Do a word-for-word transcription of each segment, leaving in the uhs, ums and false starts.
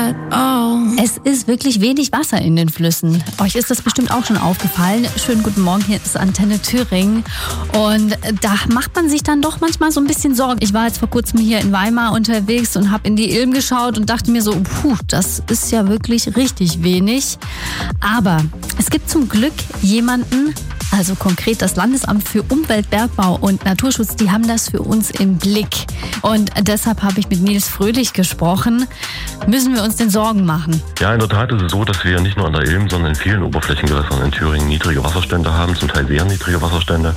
at all. Es ist wirklich wenig Wasser in den Flüssen. Euch ist das bestimmt auch schon aufgefallen. Schönen guten Morgen, hier ist Antenne Thüringen. Und da macht man sich dann doch manchmal so ein bisschen Sorgen. Ich war jetzt vor kurzem hier in Weimar unterwegs und habe in die Ilm geschaut und dachte mir so, puh, das ist ja wirklich richtig wenig. Aber es gibt zum Glück jemanden, also konkret das Landesamt für Umwelt, Bergbau und Naturschutz, die haben das für uns im Blick. Und deshalb habe ich mit Nils Fröhlich gesprochen. Müssen wir uns denn Sorgen machen? Ja, in der Tat ist es so, dass wir nicht nur an der Ilm, sondern in vielen Oberflächengewässern in Thüringen niedrige Wasserstände haben, zum Teil sehr niedrige Wasserstände.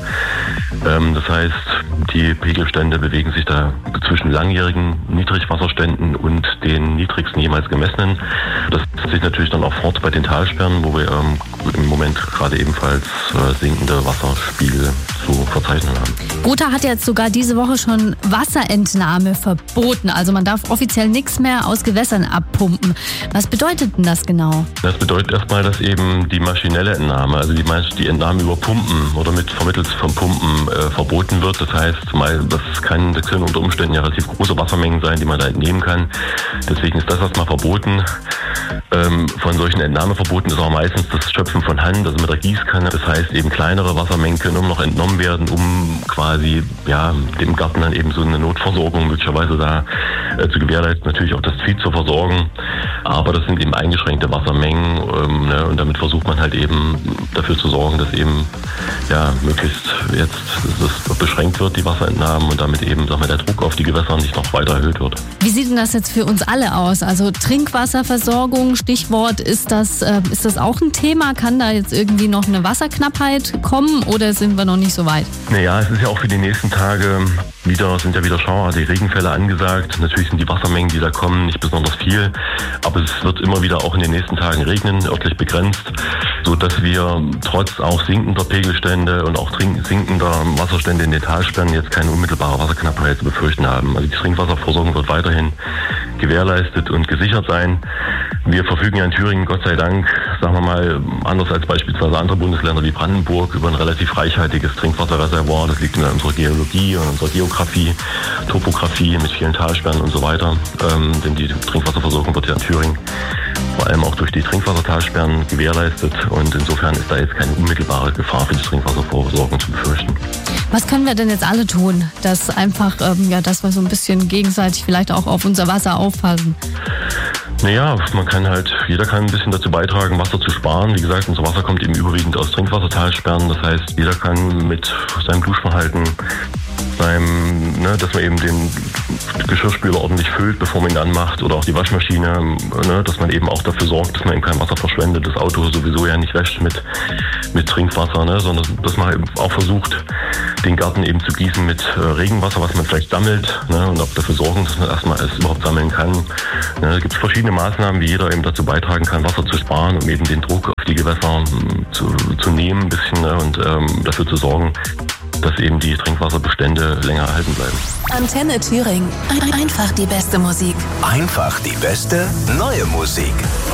Ähm, das heißt, die Pegelstände bewegen sich da zwischen langjährigen Niedrigwasserständen und den niedrigsten jemals gemessenen. Das setzt sich natürlich dann auch fort bei den Talsperren, wo wir ähm, im Moment gerade ebenfalls äh, sinkende Wasserspiegel zu verzeichnen haben. Gotha hat jetzt sogar diese Woche schon Wasserentnahme verboten. Also man darf offiziell nichts mehr aus Gewässern abpumpen. Was bedeutet denn das genau? Das bedeutet erstmal, dass eben die maschinelle Entnahme, also die, die Entnahme über Pumpen oder mit vermittels von Pumpen äh, verboten wird. Das heißt, mal, das, kann, das können unter Umständen ja relativ große Wassermengen sein, die man da entnehmen kann. Deswegen ist das erstmal verboten. Ähm, von solchen Entnahmeverboten ist auch meistens das Schöpfen von Hand, also mit der Gießkanne. Das heißt, eben kleinere Wassermengen können immer noch entnommen werden, um quasi ja, dem Garten dann eben so eine Notversorgung möglicherweise da äh, zu gewährleisten, natürlich auch das Vieh zu versorgen. Aber das sind eben eingeschränkte Wassermengen ähm, ne, und damit versucht man halt eben dafür zu sorgen, dass eben ja, möglichst jetzt das beschränkt wird, die Wasserentnahmen, und damit eben sag mal, der Druck auf die Gewässer nicht noch weiter erhöht wird. Wie sieht denn das jetzt für uns alle aus? Also Trinkwasserversorgung, Stichwort, ist das, äh, ist das auch ein Thema? Kann da jetzt irgendwie noch eine Wasserknappheit kommen oder sind wir noch nicht so weit? Naja, es ist ja auch für die nächsten Tage wieder, sind ja wieder schauartige Regenfälle angesagt. Natürlich sind die Wassermengen, die da kommen, nicht besonders viel, aber es wird immer wieder auch in den nächsten Tagen regnen, örtlich begrenzt, so dass wir trotz auch sinkender Pegelstände und auch sinkender Wasserstände in den Talsperren jetzt keine unmittelbare Wasserknappheit zu befürchten haben. Also die Trinkwasserversorgung wird weiterhin gewährleistet und gesichert sein. Wir verfügen ja in Thüringen, Gott sei Dank, sagen wir mal, anders als beispielsweise andere Bundesländer wie Brandenburg, über ein relativ reichhaltiges Trinkwasserreservoir. Das liegt in unserer Geologie und unserer Geografie, Topografie mit vielen Talsperren und so weiter. Ähm, denn die Trinkwasserversorgung wird ja in Thüringen vor allem auch durch die Trinkwassertalsperren gewährleistet. Und insofern ist da jetzt keine unmittelbare Gefahr für die Trinkwasserversorgung zu befürchten. Was können wir denn jetzt alle tun, dass einfach, ähm, ja, dass wir so ein bisschen gegenseitig vielleicht auch auf unser Wasser aufpassen? Naja, man kann halt, jeder kann ein bisschen dazu beitragen, Wasser zu sparen. Wie gesagt, unser Wasser kommt eben überwiegend aus Trinkwassertalsperren. Das heißt, jeder kann mit seinem Duschverhalten, seinem, ne, dass man eben den Geschirrspüler ordentlich füllt, bevor man ihn anmacht, oder auch die Waschmaschine, ne, dass man eben auch dafür sorgt, dass man eben kein Wasser verschwendet, das Auto sowieso ja nicht wäscht mit, mit Trinkwasser, ne, sondern dass man eben auch versucht, den Garten eben zu gießen mit äh, Regenwasser, was man vielleicht sammelt, ne, und auch dafür sorgen, dass man erstmal es überhaupt sammeln kann. Ne, es gibt verschiedene Maßnahmen, wie jeder eben dazu beitragen kann, Wasser zu sparen, um eben den Druck auf die Gewässer m, zu, zu nehmen ein bisschen, ne, und ähm, dafür zu sorgen, dass eben die Trinkwasserbestände länger erhalten bleiben. Antenne Thüringen. Einfach die beste Musik. Einfach die beste neue Musik.